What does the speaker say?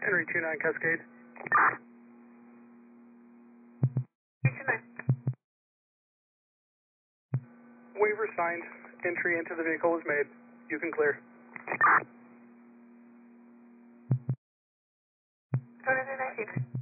Henry 29 Cascade. Waiver signed. Entry into the vehicle was made. You can clear. What is it, 19?